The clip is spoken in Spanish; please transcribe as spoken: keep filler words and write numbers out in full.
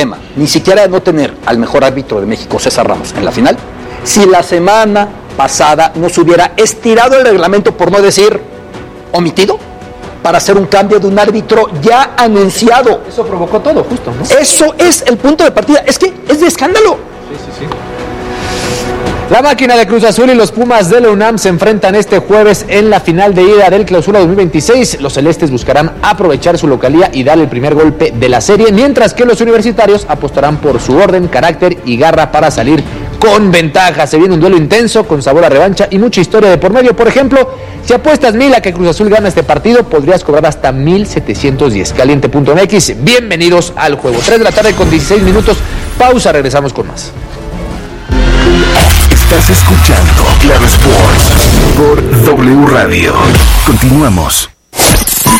problema, ni siquiera de no tener al mejor árbitro de México, César Ramos, en la final, si la semana pasada no se hubiera estirado el reglamento, por no decir omitido, para hacer un cambio de un árbitro ya anunciado. Eso provocó todo, justo, ¿no? Eso es el punto de partida. Es que es de escándalo. Sí, sí, sí. La máquina de Cruz Azul y los Pumas de la UNAM se enfrentan este jueves en la final de ida del Clausura dos mil veintiséis. Los celestes buscarán aprovechar su localía y dar el primer golpe de la serie, mientras que los universitarios apostarán por su orden, carácter y garra para salir con ventaja. Se viene un duelo intenso, con sabor a revancha y mucha historia de por medio. Por ejemplo, si apuestas mil a que Cruz Azul gana este partido, podrías cobrar hasta mil setecientos diez. Caliente punto m x, bienvenidos al juego. tres de la tarde con dieciséis minutos, pausa, regresamos con más. Estás escuchando Claro Sports por W Radio. Continuamos.